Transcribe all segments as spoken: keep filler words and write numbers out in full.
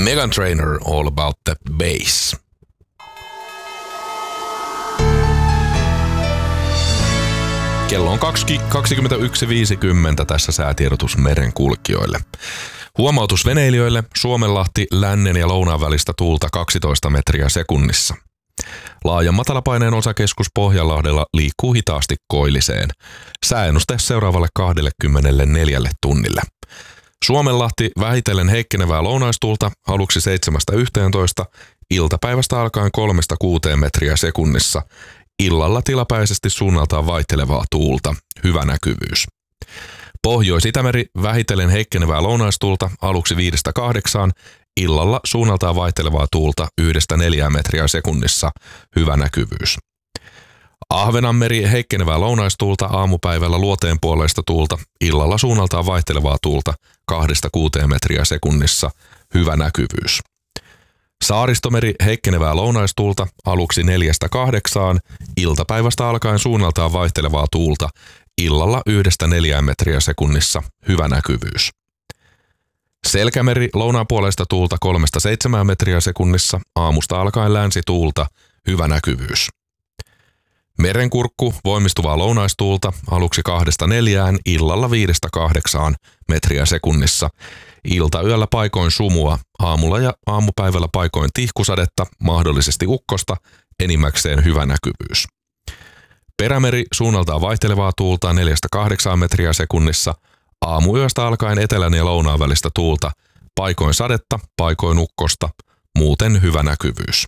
Meghan Trainor, All About the Bass. Kello on kaksikymmentäyksi viisikymmentä tässä säätiedotus merenkulkijoille. Huomautus veneilijöille: Suomenlahti lännen ja lounaan välistä tuulta kaksitoista metriä sekunnissa. Laaja matalapaineen osakeskus Pohjanlahdella liikkuu hitaasti koilliseen. Sääennuste seuraavalle kaksikymmentäneljä tunnille. Suomenlahti vähitellen heikkenevää lounaistuulta aluksi seitsemästä yhteentoista, iltapäivästä alkaen kolmesta kuuteen metriä sekunnissa. Illalla tilapäisesti suunnaltaan vaihtelevaa tuulta, hyvä näkyvyys. Pohjois-Itämeri vähitellen heikkenevää lounaistuulta aluksi viidestä kahdeksaan, illalla suunnaltaan vaihtelevaa tuulta yhdestä neljään metriä sekunnissa, hyvä näkyvyys. Ahvenanmeri heikkenevää lounaistuulta aamupäivällä luoteen puoleista tuulta, illalla suunnaltaan vaihtelevaa tuulta kahdesta kuuteen metriä sekunnissa, hyvä näkyvyys. Saaristomeri heikkenevää lounaistuulta aluksi neljästä kahdeksaan, iltapäivästä alkaen suunnaltaan vaihtelevaa tuulta, illalla yhdestä neljään metriä sekunnissa, hyvä näkyvyys. Selkämeri lounaanpuoleista tuulta kolmesta seitsemään metriä sekunnissa, aamusta alkaen länsituulta, hyvä näkyvyys. Merenkurkku voimistuvaa lounaistuulta aluksi kahdesta neljään, illalla viidestä kahdeksaan metriä sekunnissa. Iltayöllä paikoin sumua, aamulla ja aamupäivällä paikoin tihkusadetta, mahdollisesti ukkosta, enimmäkseen hyvä näkyvyys. Perämeri suunnaltaan vaihtelevaa tuulta neljästä kahdeksaan metriä sekunnissa, aamuyöstä alkaen etelän ja lounaan välistä tuulta, paikoin sadetta, paikoin ukkosta, muuten hyvä näkyvyys.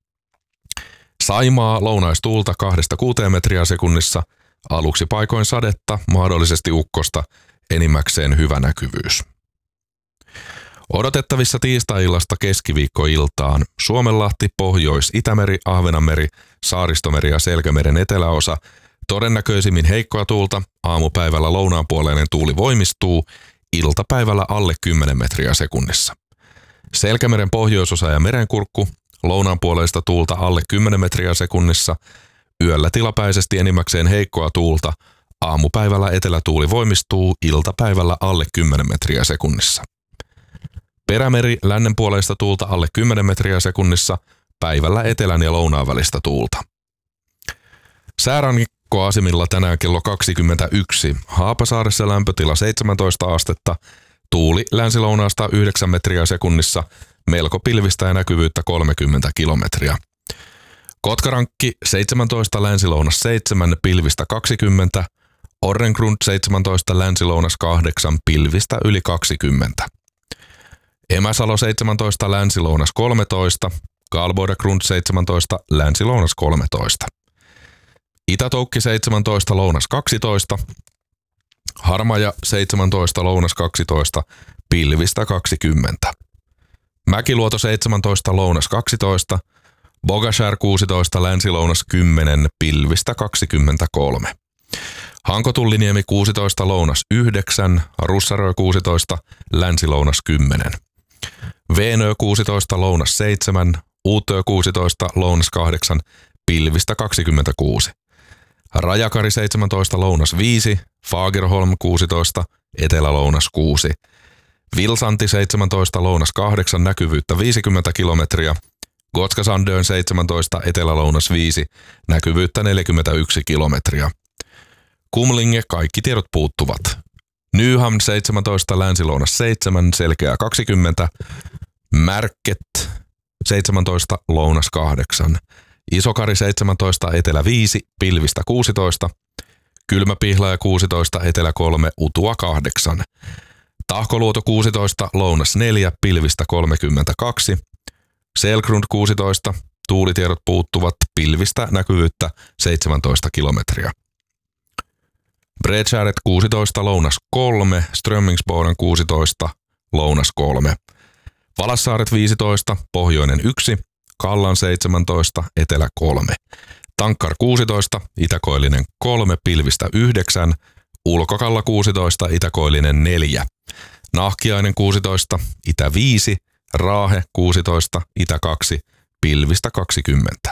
Saimaa lounaistuulta kahdesta kuuteen metriä sekunnissa, aluksi paikoin sadetta, mahdollisesti ukkosta, enimmäkseen hyvä näkyvyys. Odotettavissa tiistai-illasta keskiviikkoiltaan Suomenlahti, Pohjois-Itämeri, Ahvenanmeri, Saaristomeri ja Selkämeren eteläosa, todennäköisimmin heikkoa tuulta, aamupäivällä lounaanpuoleinen tuuli voimistuu, iltapäivällä alle kymmenen metriä sekunnissa. Selkämeren pohjoisosa ja merenkurkku, lounaanpuoleista tuulta alle kymmenen metriä sekunnissa, yöllä tilapäisesti enimmäkseen heikkoa tuulta, aamupäivällä etelätuuli voimistuu, iltapäivällä alle kymmenen metriä sekunnissa. Perämeri lännenpuoleista tuulta alle kymmenen metriä sekunnissa, päivällä etelän ja lounaan välistä tuulta. Säärannikkoasemilla tänään kello kaksikymmentäyksi, Haapasaaressa lämpötila seitsemäntoista astetta, tuuli länsilounaasta yhdeksän metriä sekunnissa, melko pilvistä ja näkyvyyttä kolmekymmentä kilometriä. Kotkarankki seitsemäntoista, länsilounas seitsemän, pilvistä kaksikymmentä, Orrengrund seitsemäntoista, länsilounas kahdeksan, pilvistä yli kaksikymmentä. Emäsalo seitsemäntoista, länsilounas kolmetoista, Karlbodagrund seitsemäntoista, länsilounas kolmetoista. Itätoukki seitsemäntoista, lounas kaksitoista, Harmaja seitsemäntoista, lounas kaksitoista, pilvistä kaksikymmentä. Mäkiluoto seitsemäntoista, lounas kaksitoista, Bogashär kuusitoista, länsilounas kymmenen, pilvistä kaksikymmentäkolme. Hankotulliniemi kuusitoista, lounas yhdeksän, Russarö kuusitoista, länsilounas kymmenen. Veenö kuusitoista, lounas seitsemän, Uutö kuusitoista, lounas kahdeksan, pilvistä kaksikymmentäkuusi. Rajakari seitsemäntoista, lounas viisi, Fagerholm kuusitoista, etelälounas kuusi. Vilsanti seitsemäntoista, lounas kahdeksan, näkyvyyttä viisikymmentä kilometriä. Gotskasandön seitsemäntoista, etelälounas viisi, näkyvyyttä neljäkymmentäyksi kilometriä. Kumlinge kaikki tiedot puuttuvat. Nyhamn seitsemäntoista, länsilounas seitsemän, selkeää kaksikymmentä. Märket seitsemäntoista, lounas kahdeksan. Isokari seitsemäntoista, etelä viisi, pilvistä kuusitoista. Kylmäpihlaja kuusitoista, etelä kolme, utua kahdeksan. Tahkoluoto kuusitoista, lounas neljä, pilvistä kolmekymmentäkaksi. Selgrund kuusitoista, tuulitiedot puuttuvat, pilvistä näkyvyyttä seitsemäntoista kilometriä. Bredskäret kuusitoista, lounas kolme, Strömmingsboden kuusitoista, lounas kolme. Valassaaret viisitoista, pohjoinen yksi, Kallan seitsemäntoista, etelä kolme. Tankkar kuusitoista, itäkoillinen kolme, pilvistä yhdeksän, Ulkokalla kuusitoista, itäkoillinen neljä. Nahkiainen kuusitoista, itä viisi, Raahe kuusitoista, itä kaksi, pilvistä kaksikymmentä.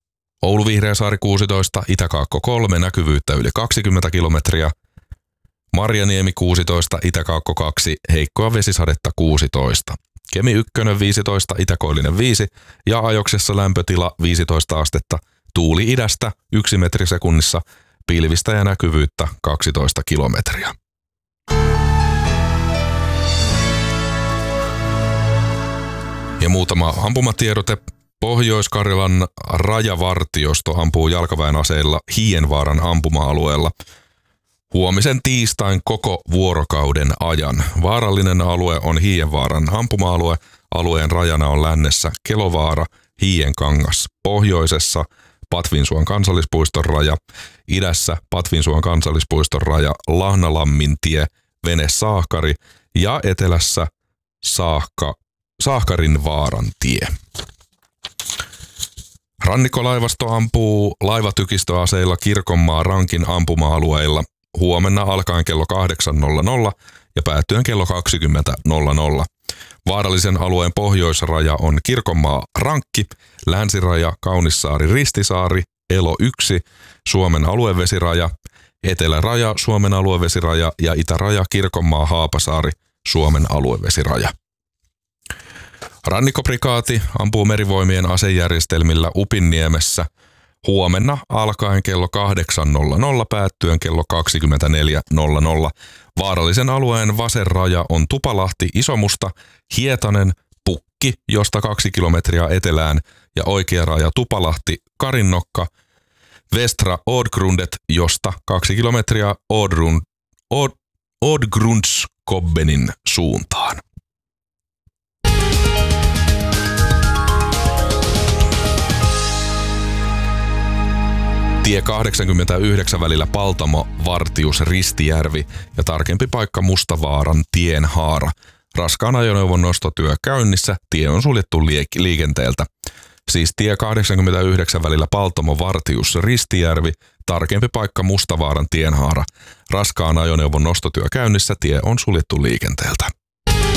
Oulu Vihreäsaari kuusitoista, Itäkaakko kolme, näkyvyyttä yli kaksikymmentä kilometriä. Marjaniemi kuusitoista, Itäkaakko kaksi, heikkoa vesisadetta kuusitoista. Kemi yksi viisitoista, Itäkoillinen viisi ja Ajoksessa lämpötila viisitoista astetta. Tuuli idästä yksi metri sekunnissa, pilvistä ja näkyvyyttä kaksitoista kilometriä. Ja muutama ampumatiedote. Pohjois-Karjalan rajavartiosto ampuu jalkaväen aseilla Hiienvaaran ampuma-alueella huomisen tiistain koko vuorokauden ajan. Vaarallinen alue on Hiienvaaran ampuma-alue. Alueen rajana on lännessä Kelovaara, Hiienkangas, pohjoisessa Patvinsuon kansallispuiston raja, idässä Patvinsuon kansallispuiston raja, Lahnalammintie, Vene-Saahkari ja etelässä Saahka, Saahkarin vaaran tie. Rannikkolaivasto ampuu laivatykistöaseilla Kirkonmaa Rankin ampuma-alueilla huomenna alkaen kello kahdeksan nolla nolla ja päättyen kello kaksikymmentä nolla nolla. Vaarallisen alueen pohjoisraja on Kirkonmaa Rankki, länsiraja Kaunissaari Ristisaari, Elo yksi, Suomen aluevesiraja, eteläraja Suomen aluevesiraja ja itäraja Kirkonmaa Haapasaari, Suomen aluevesiraja. Rannikkoprikaati ampuu merivoimien asejärjestelmillä Upinniemessä huomenna alkaen kello kahdeksan nolla nolla päättyen kello kaksikymmentäneljä nolla nolla. Vaarallisen alueen vasenraja on Tupalahti, Isomusta, Hietanen, Pukki, josta kaksi kilometriä etelään ja oikea raja Tupalahti, Karinnokka, Västra Ådgrundet, josta kaksi kilometriä Ådrun, Åd, Ådgrundskobbenin suuntaan. Tie kahdeksankymmentäyhdeksän välillä Paltamo, Vartius, Ristijärvi ja tarkempi paikka Mustavaaran tienhaara. Raskaan ajoneuvon nostotyö käynnissä, tie on suljettu liik- liikenteeltä. Siis tie kahdeksankymmentäyhdeksän välillä Paltamo, Vartius, Ristijärvi, tarkempi paikka Mustavaaran tienhaara. Raskaan ajoneuvon nostotyö käynnissä, tie on suljettu liikenteeltä.